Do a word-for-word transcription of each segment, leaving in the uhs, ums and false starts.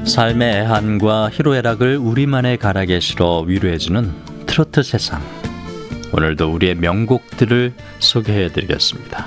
삶의 애환과 희로애락을 우리만의 가락에 실어 위로해주는 트로트 세상. 오늘도 우리의 명곡들을 소개해드리겠습니다.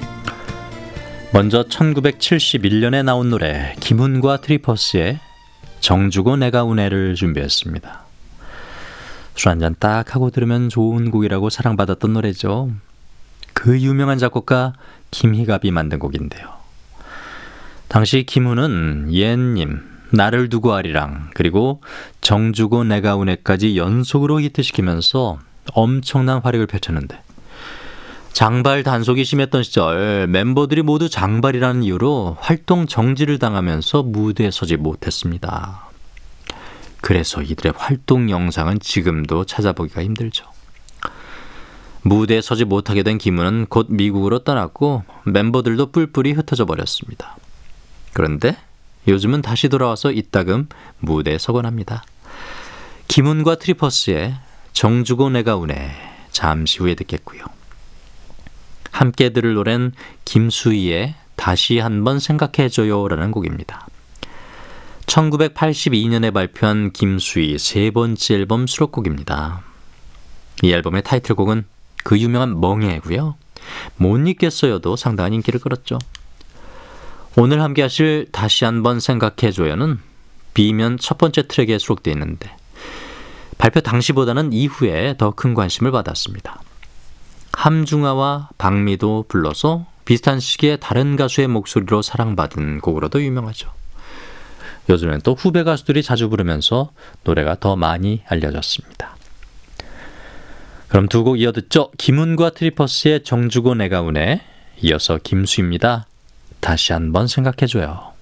먼저 천구백칠십일 년에 나온 노래 김훈과 트리퍼스의 정주고 내가 운해를 준비했습니다. 술 한잔 딱 하고 들으면 좋은 곡이라고 사랑받았던 노래죠. 그 유명한 작곡가 김희갑이 만든 곡인데요. 당시 김훈은 옛님, 나를 두고 아리랑, 그리고 정주고 내가 운해까지 연속으로 히트시키면서 엄청난 활약을 펼쳤는데, 장발 단속이 심했던 시절 멤버들이 모두 장발이라는 이유로 활동 정지를 당하면서 무대에 서지 못했습니다. 그래서 이들의 활동 영상은 지금도 찾아보기가 힘들죠. 무대에 서지 못하게 된 김훈은 곧 미국으로 떠났고 멤버들도 뿔뿔이 흩어져 버렸습니다. 그런데 요즘은 다시 돌아와서 이따금 무대에 서곤 합니다. 김훈과 트리퍼스의 정주고 내가 운해 잠시 후에 듣겠고요. 함께 들을 노래는 김수희의 다시 한번 생각해줘요 라는 곡입니다. 천구백팔십이 년에 발표한 김수희 세 번째 앨범 수록곡입니다. 이 앨범의 타이틀곡은 그 유명한 멍해고요. 못 잊겠어요도 상당한 인기를 끌었죠. 오늘 함께 하실 다시 한번 생각해줘요는 B면 첫 번째 트랙에 수록되어 있는데 발표 당시보다는 이후에 더 큰 관심을 받았습니다. 함중아와 박미도 불러서 비슷한 시기에 다른 가수의 목소리로 사랑받은 곡으로도 유명하죠. 요즘엔 또 후배 가수들이 자주 부르면서 노래가 더 많이 알려졌습니다. 그럼 두 곡 이어 듣죠. 김훈과 트리퍼스의 정주고 내가 운해, 이어서 김수희입니다. 다시 한번 생각해줘요.